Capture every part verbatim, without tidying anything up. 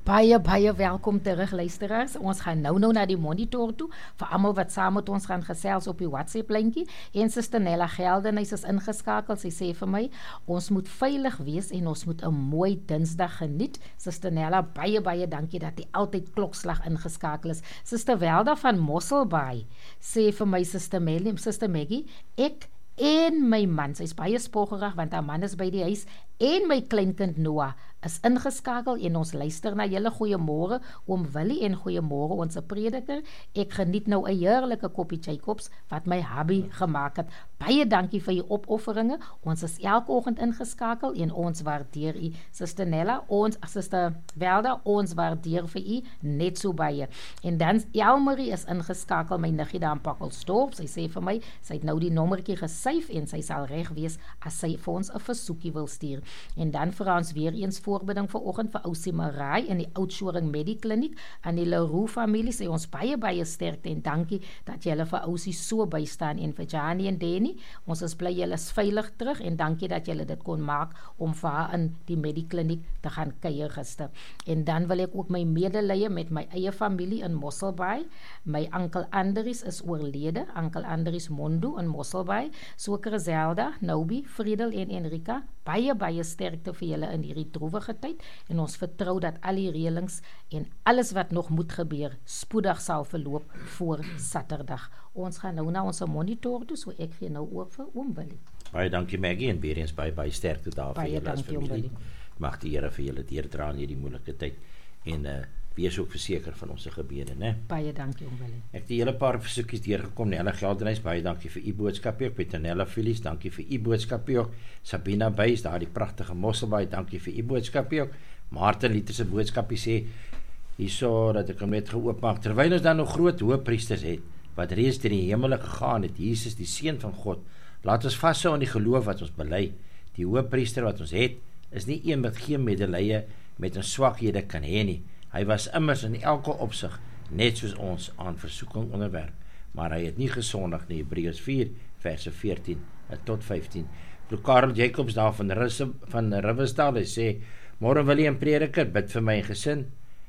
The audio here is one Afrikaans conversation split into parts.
Baie, baie welkom terug luisteraars. Ons gaan nou nou na die monitor toe, vir almal wat saam met ons gaan gesels op die WhatsApp lyntjie. En Suster Nella Geldenhuys is ingeskakel. Sy sê vir my, ons moet veilig wees en ons moet 'n mooi Dinsdag geniet. Suster Nella, baie baie dankie dat jy altyd klokslag ingeskakel is. Suster Welda van Mosselbaai sê vir my Suster Melly, Suster Maggie, ek en my man, sy is baie spoggerig want haar man is by die huis, en my kleinkind Noah is ingeskakel en ons luister na julle. Goeiemôre oom Willie en goeiemôre ons prediker. Ek geniet nou 'n heerlike koppie Jacobs wat my hubby gemaak het. Baie dankie vir u opofferinge. Ons is elke oggend ingeskakel en ons waardeer u. Suster Nella, ons Suster Welda, ons waardeer vir u net so baie. En dan Elmarie is ingeskakel, my niggie daar in Pakkelsdorp. Sy sê vir my, sy het nou die nommertjie gesyf en sy sal reg wees as sy vir ons 'n versoekie wil stuur. En dan vra ons weer eens voorbeding vir oggend vir Ousie Marai in die Oudtshoorn Medikliniek aan die Leroux familie. Sê ons baie baie sterkte en dankie dat julle vir Ousie so bystaan en vir Janie en Danny. Ons is bly julle is veilig terug en dankie dat julle dit kon maak om vir haar in die Medikliniek te gaan kuier gister. En dan wil ek ook my medelee met my eie familie in Mosselbaai. My oom Andries is oorlede, oom Andries Mondo in Mosselbaai. So Griselda, Nobi, Friedel en Enrika, baie baie sterkte vir julle in hierdie droewige tyd en ons vertrou dat al die reëlings en alles wat nog moet gebeur spoedig sal verloop voor Saterdag. Ons gaan nou na ons monitor toe, so ek gee nou oor vir oom Willie. Baie dankie Maggie en weer eens baie baie sterkte daar vir julle as familie. Mag die Here vir julle deurdra in hierdie moeilike tyd en uh, wees ook verseker van ons gebede, né? Baie dankie oom Willie. Ek het die hele paar versoekies deurgekom. Nella Geldenhuys, baie dankie vir u boodskap ook. Petronella Philies, dankie vir u boodskap ook. Sabina Buys, daar die pragtige Mosselbaai, dankie vir u boodskap ook. Martin Liter se boodskapie sê hierso dat ek hom net geoopmaak. Terwyl ons dan nog groot hoëpriesters het wat reeds deur die hemele gegaan het, Jesus die seun van God, laat ons vashou aan die geloof wat ons bely. Die hoëpriester wat ons het, is nie een wat geen medelee met ons swakhede kan hê nie. Hy was immers in elke opsig net soos ons aan versoeking onderwerp, maar hy het nie gesondig nie. Hebreërs vier verse veertien tot vyftien. Broer Karel Jacobs daar van Risse, van Riversdal, hy sê, môre wil jy 'n prediker bid vir my gesin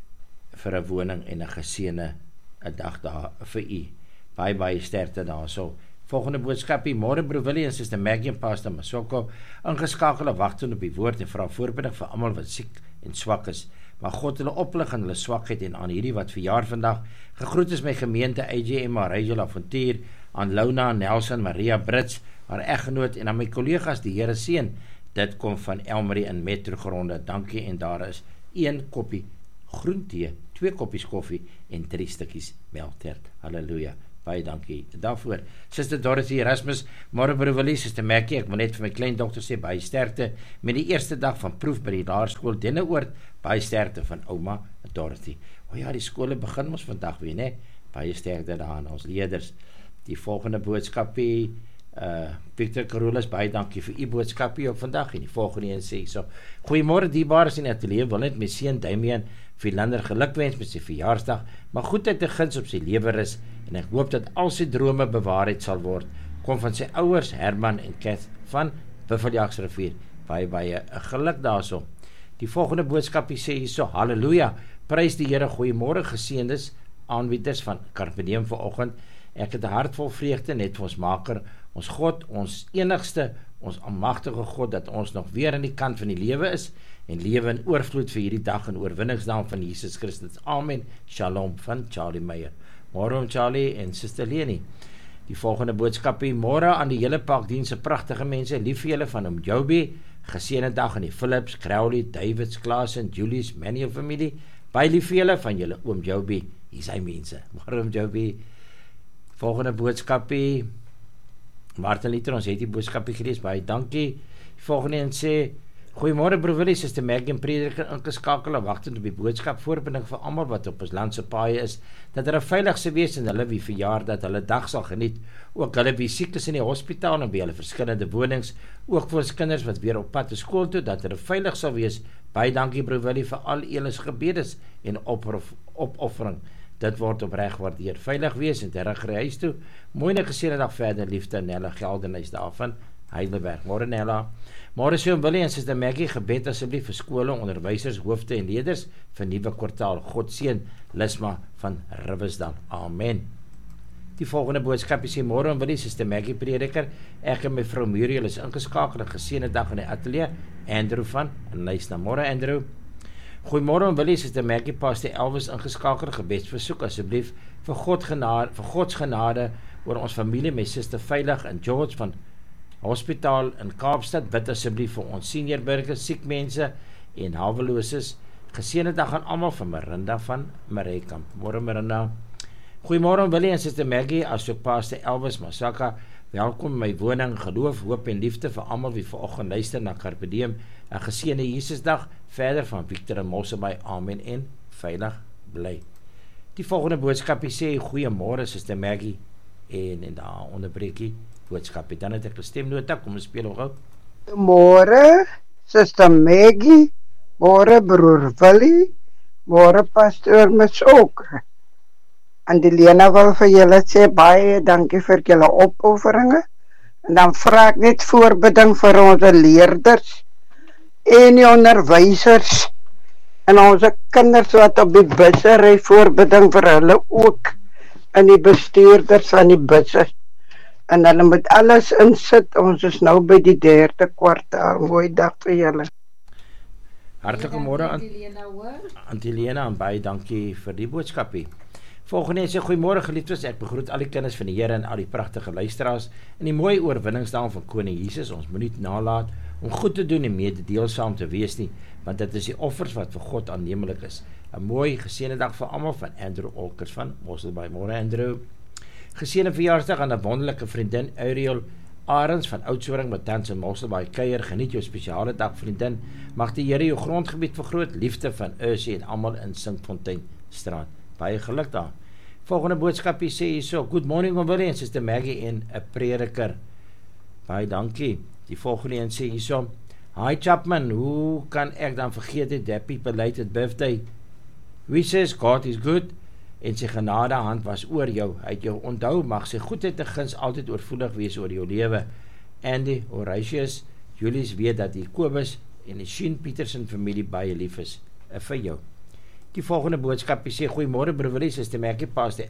vir 'n woning en 'n geseënde 'n dag daar vir u. Baie baie sterkte daarso. Volgende boodskapie, môre broer Willie en Suster Maggie en Pastor Masoko ingeskakel en wag op die woord en vra voorbeding vir almal wat siek en swak is. Maar God hulle oplig in hulle swakheid en aan hierdie wat verjaar vandag. Gegroet is my gemeente A J M, Rachel Avontuur, aan Lona, Nelson, Maria Brits, haar eggenoot en aan my kollegas die Here seën. Dit kom van Elmarie in Metrogronde. Dankie en daar is een koppie groentee, twee koppies koffie en drie stukkies melktert. Halleluja. Baie dankie daarvoor. Suster Dorothy Erasmus, môre broer Willie, Suster Maggie, ek moet net vir my kleindogter sê, baie sterkte met die eerste dag van proef by die laerskool Denneoord, baie sterkte van ouma Dorothy. O ja, die skole begin ons vandag weer, né? Baie sterkte daar aan ons leerders. Die volgende boodskapie, uh, Victor Carolus, baie dankie vir u boodskapie op vandag, en die volgende een sê so, goeiemôre dierbares in die ateljee, wil net my seun Damian Philander gelukwens met sy verjaarsdag, maar goedheid en guns op sy lewe is, en ek hoop dat al sy drome bewaarheid sal word, kom van sy ouers, Herman en Kath van Buffeljagsrivier, baie baie 'n geluk daarso. Die volgende boodskapie sê hierso, halleluja, prys die Here, goeiemôre geseëndes aanbieders van Carpe Diem vanoggend. Ek het 'n hart vol vreugde net vir ons Maker, ons God, ons enigste, ons almagtige God, dat ons nog weer aan die kant van die lewe is, en lewe in oorvloed vir hierdie dag in oorwinningsnaam van Jesus Christus. Amen. Shalom van Charlie Meyer. Môre om Charlie en Suster Leni. Die volgende boodskapie, môre aan die hele pak dienste, pragtige mense, lief vir julle van oom Joby, geseënde dag aan die Philips, Crowley, Davids, Klaas en Julius, Manuel familie, baie lief vir julle van julle oom Joby, hier sy mense. Môre oom Joby. Volgende boodskapie, Martin Liter, ons het die boodskapie gelees, baie dankie. Die volgende een sê, goeiemôre broer Willie, Suster Maggie en prediker ingeskakel en wagtend op die boodskap, voorbinding vir almal wat op ons land se paaie is, dat hulle veilig sal wees en hulle wie verjaar, dat hulle dag sal geniet, ook hulle wie siek is in die hospitaal en by hulle verskillende wonings, ook vir ons kinders wat weer op pad te skool toe, dat hulle veilig sal wees. Baie dankie broer Willie vir al julle gebedes en opoffering. Dit word opreg waardeer. Veilig wees en terug huis toe. Mooi en geseënde dag verder, liefde Nella Geldenhuys daarvan Heidelberg. Môre Nella. Môre sê Willie en Suster Maggie, gebed asseblief vir skole, onderwysers, hoofde en leerders vir nuwe kwartaal. God seën Lisma van Riversdal. Amen. Die volgende boodskap sê, môre Willie, Suster Maggie prediker, ek en my vrou Muriel is ingeskakel, 'n geseënde dag in die ateljee. Andrew van Nysna. Môre Andrew. Goeiemôre Willie, Suster Maggie, Pastor Elvis ingeskakel, gebedsversoek asseblief vir God genade, vir Gods genade oor ons familie, my suster Veilig en George van Hospitaal in Kaapstad. Bid asseblief vir ons senior burgers, siek mense en haweloses. Geseënde dag aan almal van Marinda van Marekamp. Môre Marinda. Goeiemôre Willie en Suster Maggie, asook Pastor Elvis Masaka. Welkom in my woning, geloof, hoop en liefde vir almal wie vanoggend luister na Carpe Diem. 'n Geseënde Jesusdag verder van Victor en Mosselbaai. Amen en veilig bly. Die volgende boodskapie sê, goeiemôre Suster Maggie, en en daar onderbreekie boodskapie. Dan het ek 'n stemnota, kom ons speel gou. Môre Suster Maggie, môre broer Willie, môre Pastor Masoka. En die Lena wil vir julle sê baie dankie vir julle opofferinge. En dan vra ek net voorbeding vir ons leerders en die onderwysers en ons kinders wat op die busse ry, voorbeding vir hulle ook en die bestuurders van die busse. En hulle moet alles insit. Ons is nou by die derde kwartaal. Mooi dag vir julle. Hartlike môre aan Antilena en baie dankie vir die boodskapie. Volgende sê, goeiemôre geliefdes, ek begroet al die kinders van die Here en al die pragtige luisteraars in die mooi oorwinningsdae van Koning Jesus. Ons moet nie nalat om goed te doen en mededeelsaam te wees nie, want dit is die offers wat vir God aanneemlik is. 'n Mooi geseënde dag vir almal van Andrew Olkers van Mosselbaai. Môre Andrew. Geseënde verjaarsdag aan 'n wonderlike vriendin Ariel Arends van Oudtshoorn wat tans in Mosselbaai kuier. Geniet jou spesiale dag vriendin. Mag die Here jou grondgebied vergroot. Liefde van Ursie en almal in Sinkfontein straat. Baie geluk daar. Volgende boodskapie sê hierso, good morning Willie en Suster Maggie en 'n prediker. Baie dankie. Die volgende een sê hierso, hi Chapman, hoe kan ek dan vergeet het, happy belated birthday. Wie says God is good en sy genade hand was oor jou. Hy het jou onthou, mag sy goedheid en guns altyd oorvloedig wees oor jou lewe. Andy Horatius, Julius weet dat die Kobus en die Sheen Petersen familie baie lief is uh, vir jou. Die volgende boodskap sê, goeiemôre broer Willie, Suster Maggie, Pastor.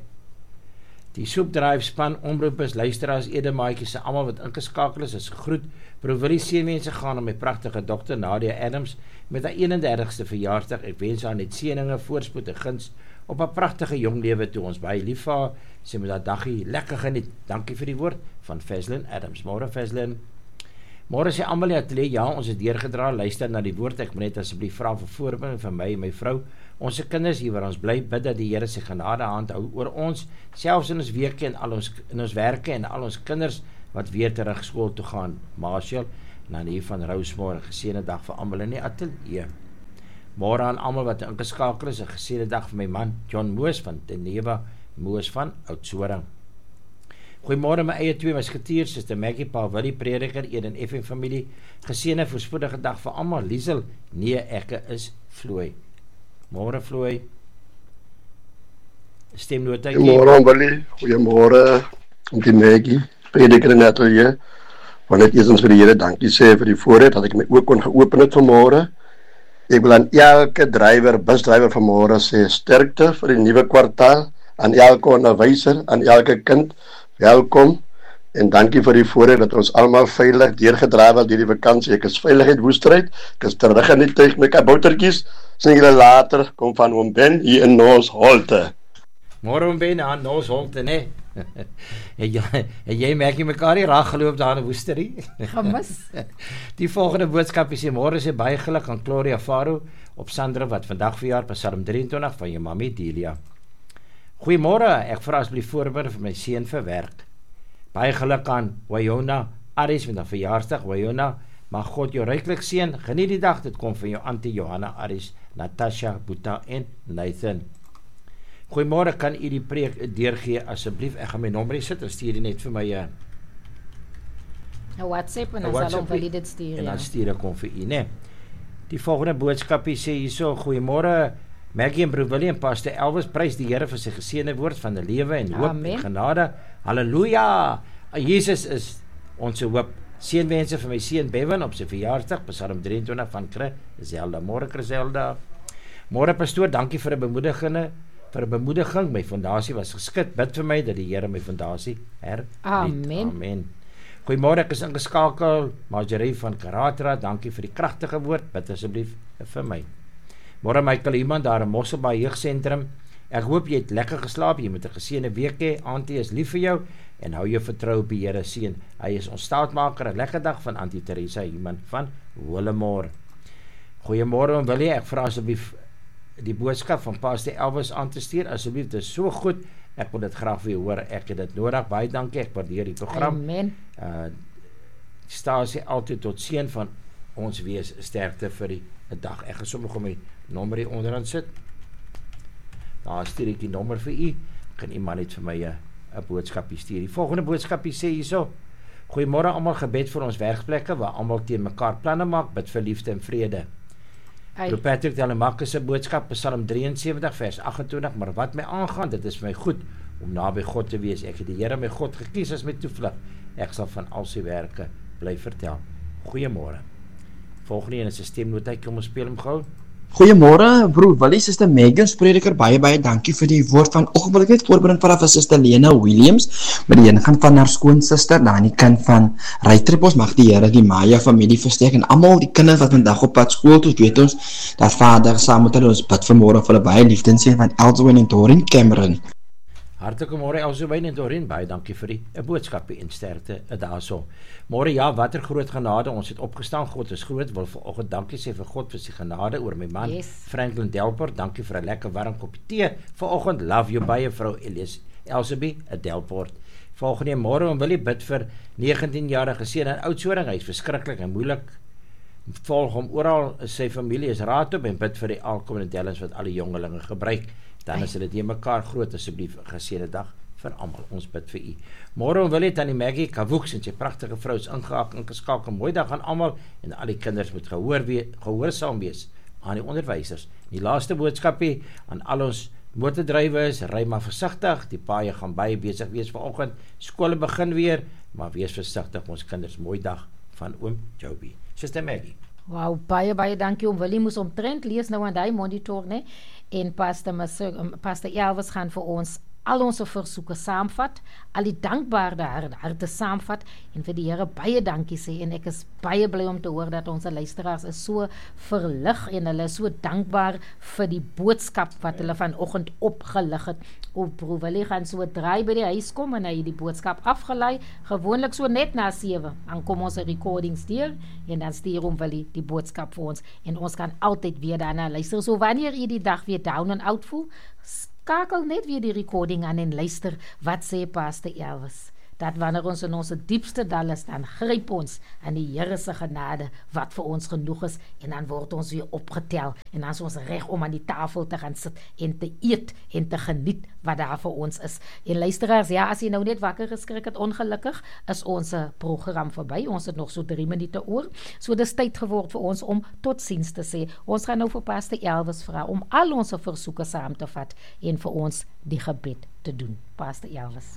Die Soepdrive span, omroepers, luisteraars, edemaatjies, almal wat ingeskakel is, is gegroet. Broer Willie, seënwense gaan aan my pragtige dogter Nadia Adams met haar eenendertigste verjaarsdag. Ek wens haar net seëninge, voorspoed en guns op 'n pragtige jong lewe toe ons baie lief vir haar. Sy moet haar daggie lekker geniet. Dankie vir die woord van Feslin Adams. Môre Feslin. Môre sê almal die ateljee, ja, ons het deurgedra, luister na die woord. Ek moet net asseblief vra vir voorbeding vir my en my vrou. Ons kinders hier waar ons bly, bid dat die Here sy genade hand hou oor ons, selfs in ons weke en al ons in ons werke en al ons kinders wat weer terug skool toe gaan. Marshall, dan hier van Rosemore, geseënde dag vir almal in die ateljee. Môre aan almal wat ingeskakel is, 'n geseënde dag vir my man John Moos van Teneva Moos van Oudtshoorn. Goeiemôre my eie twee musketiers, Suster Maggie, Pa Willie prediker, Eden F en familie. Geseënde voorspoedige dag vir almal. Liesel, nee, ek is Floy. Môre Floy. Stemnota. Goeiemôre Willie, goeiemôre die Maggie, prediker in ateljee. Want eerstens vir die Here dankie sê vir die voorreg dat ek my oop kon geopen het vanmôre. Ek wil aan elke drywer, busdrywer vanmôre sê sterkte vir die nuwe kwartaal, aan elke onderwyser, aan elke kind. Welkom en dankie vir die voorreg dat ons almal veilig deurgedra word deur die vakansie. Ek is veilig uit Woestryd. Ek is terug in die tuig met my kaboutertjies. Sien julle later. Kom van oom Ben hier in Noosholte. Môre oom Ben aan Noosholte, né? En jy, en jy merk jy mekaar nie raak geloop daar in Woesterie? Gemis. Die volgende boodskap is môre sê baie geluk aan Gloria Faro op Sandra wat vandag verjaar, Psalm drieëntwintig van jou mami Delia. Goeiemôre, ek vra asseblief voorberei vir my seun vir werk. Baie geluk aan Wayona Aris met 'n verjaarsdag. Wayona, mag God jou ryklik seën. Geniet die dag, dit kom van jou auntie Johanna Aris, Natasha, Boeta en Nathan. Goeiemôre, kan u die preek deurgee asseblief? Ek gaan my nommer sit en stuur dit net vir my 'n uh, WhatsApp en dan sal hom vir dit stuur. En dan stuur ek hom vir u, né? Die volgende boodskapie sê hierso, goeiemôre Maggie en broer Willie en Pastor Elvis, prys die Here vir sy geseënde woord van 'n lewe en hoop Amen. En genade. Halleluja! Jesus is ons hoop Seënwense vir my seun Bevan op sy verjaarsdag, Psalm drieëntwintig van Griselda. Môre Griselda. Môre pastoor, dankie vir 'n bemoedigende vir 'n bemoediging. My fondasie was geskit. Bid vir my dat die Here my fondasie hernuut. Amen. Amen. Goeiemôre, ek is ingeskakel. Marjorie van Karatra, dankie vir die kragtige woord. Bid asseblief vir my. Môre Michael, iemand daar in Mosselbaai Jeugsentrum. Ek hoop jy het lekker geslaap. Jy moet 'n geseënde week hê. Auntie is lief vir jou en hou jou vertrou op die Here seën. Hy is ons staatmaker. 'n Lekker dag van Auntie Teresa iemand van Willemore. Goeiemôre en Willie, ek vra asseblief die boodskap van Pastor Elvis aan te stuur. Asseblief, dit is so goed. Ek wil dit graag weer hoor. Ek het dit nodig. Baie dankie. Ek waardeer die program. Amen. Uh stasie altyd tot seën van ons wees, sterkte vir die dag. Ek gaan sommer gou my nommer hier onderaan sit. Daar stuur ek die nommer vir u. Kan iemand net vir my 'n 'n boodskapie stuur. Die volgende boodskapie sê hierso: Goeiemôre almal, gebed vir ons werkplekke waar almal teen mekaar planne maak, bid vir liefde en vrede. Hey. Patrick Telemakke se boodskap, Psalm drieënsewentig vers agt en twintig, maar wat my aangaan, dit is vir my goed om naby God te wees. Ek het die Here my God gekies as my toevlug. Ek sal van al sy werke bly vertel. Goeiemôre. Volgende een is 'n stemnotetjie, kom ons speel hom gou. Goeiemôre broer Willie, Suster Megan, prediker, baie baie dankie vir die woord van oggend. Wil ek net voorbereid vanaf vir Suster Lena Williams, met die ingang van haar skoonsister, daar aan die kant van Rytrepos. Mag die Here die Maya familie versterk en almal die kinders wat vandag op pad skool toe, weet ons dat Vader saam met hulle ons bid vanmôre vir hulle baie liefde en seën van Elsewyn en Doreen Cameron. Hartelike môre Elsewyn en Doreen, baie dankie vir die 'n boodskapie en sterkte daarso. Môre ja, watter groot genade, ons het opgestaan, God is groot. Wil vanoggend dankie sê vir God vir sy genade oor my man, yes. Franklin Delport, dankie vir 'n lekker warm koppie tee. Vanoggend love you baie vrou Elias Elsabie Delport. Volgende môre om wil jy bid vir negentienjarige seun in Oudtshoorn, hy is verskriklik en moeilik. Volg hom oral, sy familie is raad op en bid vir die alkomende dellings wat al die jongelinge gebruik. Dan is dit mekaar groot, asseblief 'n geseënde dag vir almal. Ons bid vir u. Môre wil dit aan die Maggie Kawoeks en sy pragtige vrou is ingehaak en geskakel. Mooi dag aan almal en al die kinders moet gehoor wees, gehoorsaam wees aan die onderwysers. Die laaste boodskapie aan al ons motordrywers, ry maar versigtig. Die paaie gaan baie besig wees vanoggend. Skole begin weer, maar wees versigtig ons kinders. Mooi dag van oom Joby. Suster Maggie. Wow, baie baie dankie om Willie moes omtrent lees nou aan die monitor, né? En Pastor Pastor Elvis gaan vir ons al ons versoeke saamvat, al die dankbare harte saamvat en vir die Here baie dankie sê en ek is baie bly om te hoor dat ons luisteraars is so verlig en hulle is so dankbaar vir die boodskap wat hulle vanoggend opgelig het. O broer Willie gaan so draai by die huis kom en hy het die boodskap afgelei, gewoonlik so net na sewe, dan kom ons 'n recording stuur en dan stuur hom Willie die boodskap vir ons en ons kan altyd weer daarna luister. So wanneer u die dag weer down and out voel, skakel net weer die recording aan en luister wat sê Pastor Elvis. Dat wanneer ons in ons diepste dal is, dan gryp ons aan die Here se genade wat vir ons genoeg is en dan word ons weer opgetel en dan is ons reg om aan die tafel te gaan sit en te eet en te geniet wat daar vir ons is. En luisteraars, ja, as jy nou net wakker geskrik het, ongelukkig is ons program verby. Ons het nog so drie minute oor. So dis tyd geword vir ons om totsiens te sê. Ons gaan nou vir Pastor Elvis vra om al ons versoeke saam te vat en vir ons die gebed te doen. Pastor Elvis.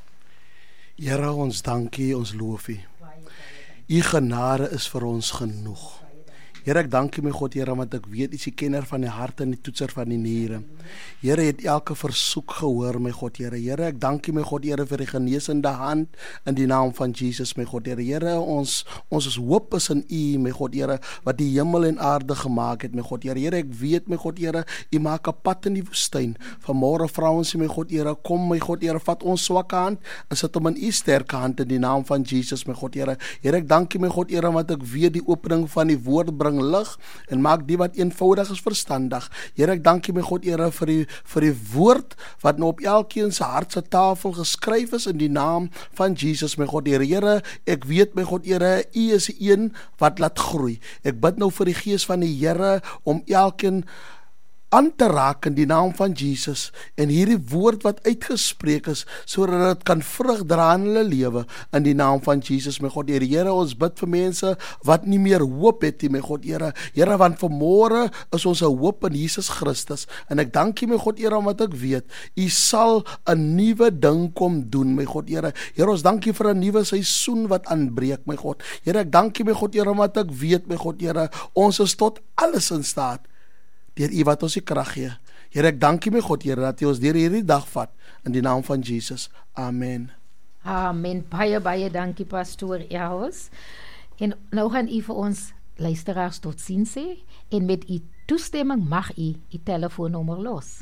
Here, ons dankie, ons loof U. U genade is vir ons genoeg. Here, ek dank U my God, Here, want ek weet U is die kenner van die hart en die toetser van die niere. Here, het elke versoek gehoor, my God, Here. Here, ek dank U my God, Here, vir die genesende hand in die naam van Jesus, my God, Here. Here, ons ons is hoop is in U, my God, Here, wat die hemel en aarde gemaak het, my God, Here. Here, ek weet, my God, Here, U maak 'n pad in die woestyn. Vanmôre vra ons U, my God, Here, kom, my God, Here, vat ons swakke hand en sit hom in U sterke hand in die naam van Jesus, my God, Here. Here, ek dank U, my God, Here, want ek weet die opening van die woord bring lig en maak die wat eenvoudig is verstandig. Here, ek dank U my God, Here, vir die vir die woord wat nou op elkeen se hart se tafel geskryf is in die naam van Jesus, my God, Here. Here, ek weet, my God, Here, U is die een wat laat groei. Ek bid nou vir die gees van die Here om elkeen aan te raak in die naam van Jesus en hierdie woord wat uitgespreek is, sodat dit kan vrug dra in hulle lewe in die naam van Jesus, my God, Here. Here, ons bid vir mense wat nie meer hoop het nie, my God, Here. Here, want vanmôre is ons 'n hoop in Jesus Christus, en ek dank U, my God, Here, omdat ek weet, U sal 'n nuwe ding kom doen, my God, Here. Here, ons dank U vir 'n nuwe seisoen wat aanbreek, my God. Here, ek dank U, my God, Here, omdat ek weet, my God, Here, ons is tot alles in staat, deur U wat ons die krag gee. Here, ek dank U, my God, Here, dat U ons deur hierdie dag vat, in die naam van Jesus. Amen. Amen. Baie, baie dankie, Pastoor Elvis. En nou gaan U vir ons luisteraars tot ziens sê, en met U toestemming mag U U telefoonnommer los.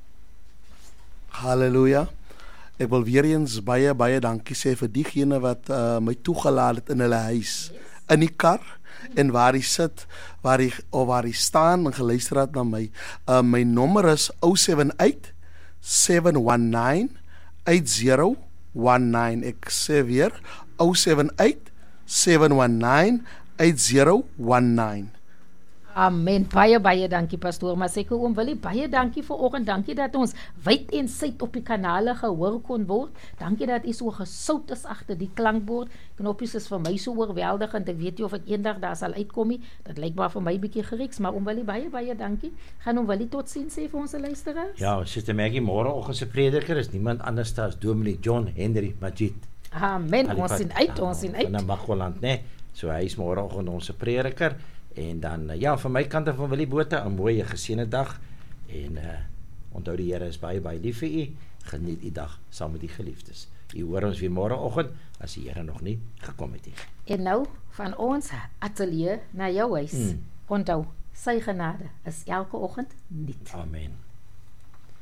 Halleluja. Ek wil weer eens baie, baie dankie sê vir diegene wat uh, my toegelaat het in hulle huis, in die kar, en waar hy sit, waar hy, of waar hy staan en geluister het na my. Uh, my nommer is zero seven eight, seven one nine, eight zero one nine. Ek sê weer, zero seven eight, seven one nine, eight zero one nine. Amen. Baie, baie dankie, Pastoor. Maar seker oom Willie, baie dankie vir oggend. Dankie dat ons wyd en suid op die kanale gehoor kon word. Dankie dat U so gesout is agter die klankbord. Knoppies is vir my so oorweldigend. Ek weet nie of ek eendag daar sal uitkom nie. Dit lyk maar vir my bietjie geriks, maar oom Willie, baie, baie dankie. Gaan oom Willie tot sien sê vir ons luisteraars. Ja, Suster Maggie, môreoggend se prediker is niemand anders as Dominee John Henry Magid. Amen. Ons sien uit, ons sien uit. Van Magwaland, né? So hy is môreoggend ons prediker. En dan, ja, van my kant af van Willie Botha, 'n mooi geseënde dag, en uh, onthou die Here is baie, baie lief vir u, geniet die dag saam met die geliefdes. U hoor ons weer môreoggend, as die Here nog nie gekom het nie. En nou, van ons atelier na jou huis, Hmm. onthou, sy genade is elke oggend nuut. Amen.